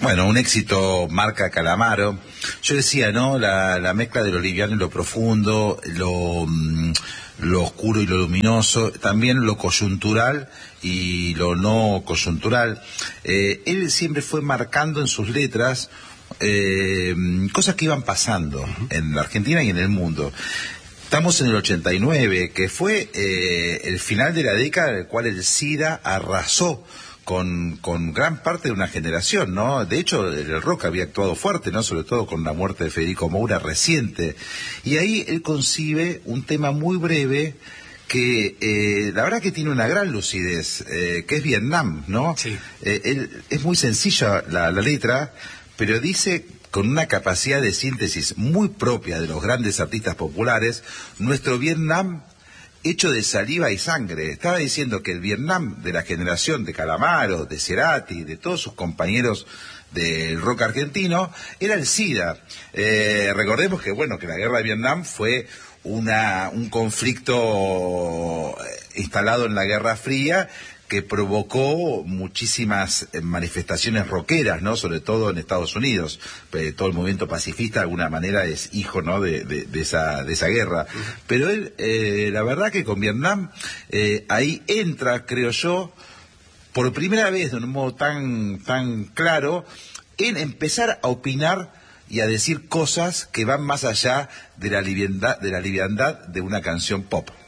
Bueno, un éxito marca Calamaro. Yo decía, ¿no? La mezcla de lo liviano y lo profundo, lo oscuro y lo luminoso, también lo coyuntural y lo no coyuntural. Él siempre fue marcando en sus letras cosas que iban pasando en la Argentina y en el mundo. Estamos en el 89, que fue el final de la década en el cual el SIDA arrasó con gran parte de una generación, ¿no? De hecho, el rock había actuado fuerte, ¿no? Sobre todo con la muerte de Federico Moura reciente. Y ahí él concibe un tema muy breve que la verdad que tiene una gran lucidez, que es Vietnam, ¿no? Sí. Es muy sencilla la letra, pero dice con una capacidad de síntesis muy propia de los grandes artistas populares, nuestro Vietnam hecho de saliva y sangre. Estaba diciendo que el Vietnam de la generación de Calamaro, de Cerati, de todos sus compañeros del rock argentino, era el SIDA. Recordemos que, bueno, que la guerra de Vietnam fue un conflicto instalado en la Guerra Fría, que provocó muchísimas manifestaciones rockeras, ¿no? Sobre todo en Estados Unidos. Todo el movimiento pacifista de alguna manera es hijo, ¿no? de esa guerra. Pero él, la verdad que con Vietnam, ahí entra, creo yo, por primera vez de un modo tan claro, en empezar a opinar y a decir cosas que van más allá de la liviandad de una canción pop.